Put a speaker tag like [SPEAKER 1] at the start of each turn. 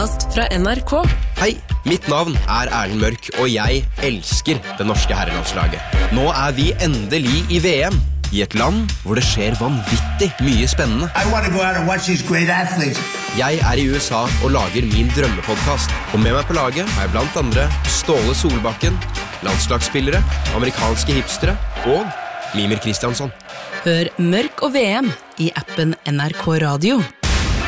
[SPEAKER 1] podcast fra NRK.
[SPEAKER 2] Hei, mitt navn Erlend Mørk, og jeg elsker det norske herrelandslaget. Nå vi endelig I VM, I et land hvor det skjer vanvittig mye spennende.
[SPEAKER 3] I want to go out and watch these great athletes.
[SPEAKER 2] Jeg I USA og lager min drømmepodcast. Og med meg på laget jeg blant andre Ståle Solbakken, landslagsspillere, amerikanske hipstere og Mimir Kristiansson.
[SPEAKER 1] Hør Mørk og VM I appen NRK Radio.